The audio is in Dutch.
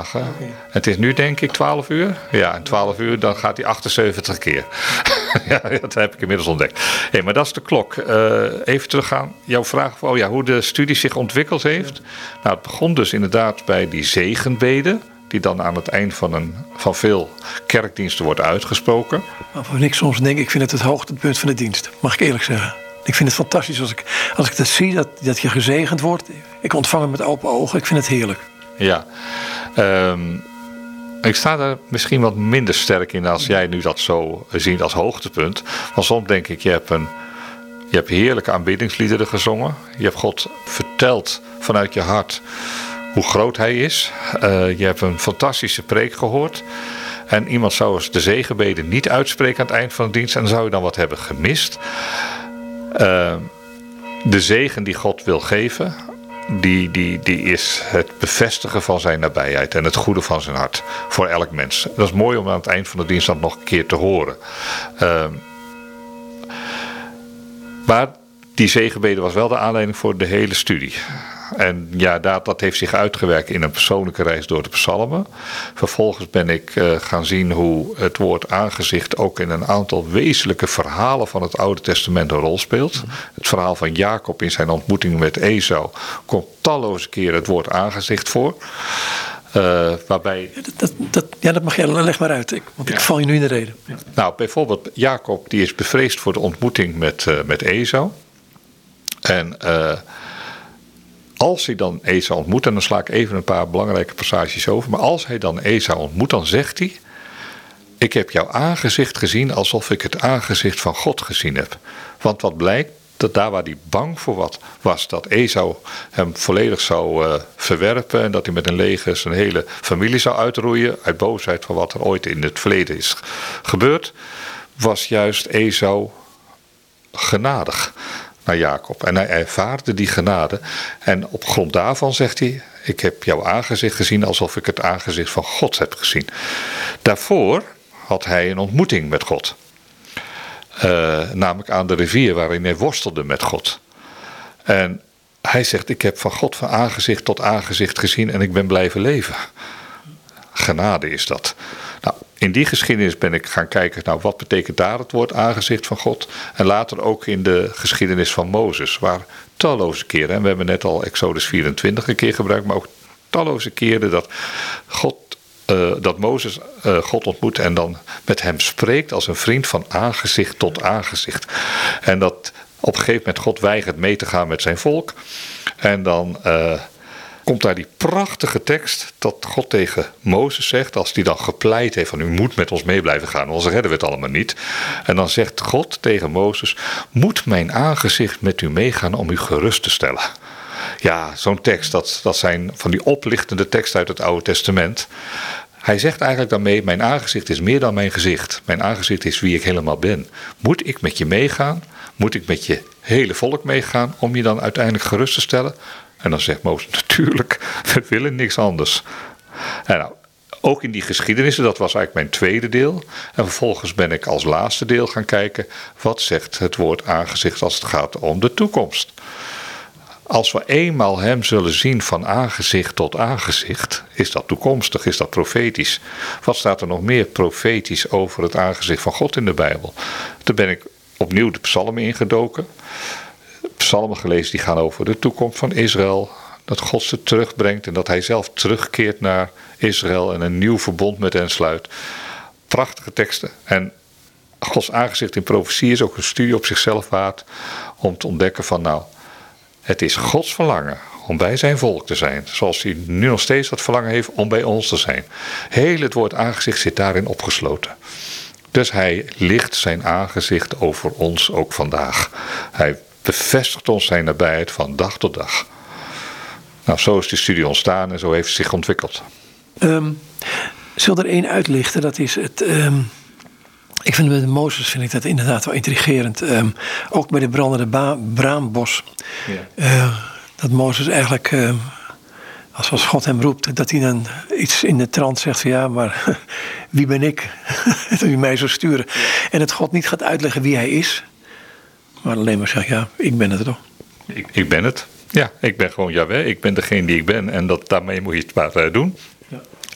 dagen. Okay. Het is nu denk ik 12 uur. Ja, en 12 uur dan gaat hij 78 keer. Ja, dat heb ik inmiddels ontdekt. Hey, maar dat is de klok. Even teruggaan. Jouw vraag hoe de studie zich ontwikkeld heeft. Nou, het begon dus inderdaad bij die zegenbeden, die dan aan het eind van veel kerkdiensten wordt uitgesproken. Waarvan ik soms denk, ik vind het hoogtepunt van de dienst. Mag ik eerlijk zeggen. Ik vind het fantastisch als ik dat zie, dat je gezegend wordt. Ik ontvang het met open ogen. Ik vind het heerlijk. Ja. Ik sta daar misschien wat minder sterk in als jij nu dat zo ziet als hoogtepunt. Want soms denk ik, je hebt heerlijke aanbiddingsliederen gezongen. Je hebt God verteld vanuit je hart hoe groot hij is. Je hebt een fantastische preek gehoord. En iemand zou eens de zegenbeden niet uitspreken aan het eind van de dienst. En dan zou je dan wat hebben gemist. De zegen die God wil geven, die is het bevestigen van zijn nabijheid en het goede van zijn hart voor elk mens. Dat is mooi om aan het eind van de dienst dan nog een keer te horen. Maar die zegenbeden was wel de aanleiding voor de hele studie. En ja, dat heeft zich uitgewerkt in een persoonlijke reis door de psalmen. Vervolgens ben ik gaan zien hoe het woord aangezicht ook in een aantal wezenlijke verhalen van het Oude Testament een rol speelt. Het verhaal van Jacob in zijn ontmoeting met Esau komt talloze keren het woord aangezicht voor. Waarbij... Dat mag jij, leg maar uit, want ik val je nu in de reden. Ja. Nou, bijvoorbeeld Jacob die is bevreesd voor de ontmoeting met Esau. En als hij dan Esau ontmoet, en dan sla ik even een paar belangrijke passages over, maar als hij dan Esau ontmoet, dan zegt hij: ik heb jouw aangezicht gezien alsof ik het aangezicht van God gezien heb. Want wat blijkt, dat daar waar hij bang voor was, dat Esau hem volledig zou verwerpen en dat hij met een leger zijn hele familie zou uitroeien, uit boosheid van wat er ooit in het verleden is gebeurd, was juist Esau genadig naar Jacob. En hij ervaarde die genade. En op grond daarvan zegt hij: ik heb jouw aangezicht gezien alsof ik het aangezicht van God heb gezien. Daarvoor had hij een ontmoeting met God. Namelijk aan de rivier waarin hij worstelde met God. En hij zegt: ik heb van God van aangezicht tot aangezicht gezien en ik ben blijven leven. Genade is dat. Nou, in die geschiedenis ben ik gaan kijken, wat betekent daar het woord aangezicht van God? En later ook in de geschiedenis van Mozes, waar talloze keren, en we hebben net al Exodus 24 een keer gebruikt, maar ook talloze keren dat Mozes God ontmoet en dan met hem spreekt als een vriend van aangezicht tot aangezicht. En dat op een gegeven moment God weigert mee te gaan met zijn volk. En dan komt daar die prachtige tekst dat God tegen Mozes zegt, als die dan gepleit heeft van: u moet met ons mee blijven gaan, anders redden we het allemaal niet. En dan zegt God tegen Mozes: moet mijn aangezicht met u meegaan om u gerust te stellen. Ja, zo'n tekst, dat zijn van die oplichtende teksten uit het Oude Testament. Hij zegt eigenlijk daarmee: mijn aangezicht is meer dan mijn gezicht. Mijn aangezicht is wie ik helemaal ben. Moet ik met je meegaan? Moet ik met je hele volk meegaan om je dan uiteindelijk gerust te stellen? En dan zegt Mozes: natuurlijk, we willen niks anders. En nou, ook in die geschiedenissen, dat was eigenlijk mijn tweede deel. En vervolgens ben ik als laatste deel gaan kijken: wat zegt het woord aangezicht als het gaat om de toekomst? Als we eenmaal hem zullen zien van aangezicht tot aangezicht, is dat toekomstig, is dat profetisch. Wat staat er nog meer profetisch over het aangezicht van God in de Bijbel? Toen ben ik opnieuw de psalmen ingedoken. Psalmen gelezen die gaan over de toekomst van Israël. Dat God ze terugbrengt en dat hij zelf terugkeert naar Israël en een nieuw verbond met hen sluit. Prachtige teksten. En Gods aangezicht in profetie is ook een studie op zichzelf waard om te ontdekken van het is Gods verlangen om bij zijn volk te zijn. Zoals hij nu nog steeds dat verlangen heeft om bij ons te zijn. Heel het woord aangezicht zit daarin opgesloten. Dus hij licht zijn aangezicht over ons ook vandaag. Hij bevestigt ons zijn nabijheid van dag tot dag. Nou, zo is die studie ontstaan en zo heeft het zich ontwikkeld. Zal er één uitlichten? Dat is het... Ik vind met Mozes dat inderdaad wel intrigerend. Ook bij de brandende braambos. Ja. Dat Mozes eigenlijk, als God hem roept, dat hij dan iets in de trant zegt van: ja, maar wie ben ik? Dat u mij zou sturen. Ja. En dat God niet gaat uitleggen wie hij is. Maar alleen maar zegt: ja, ik ben het toch. Ik ben het. Ja, ik ben gewoon Jahweh. Ik ben degene die ik ben. En daarmee moet je het maar doen.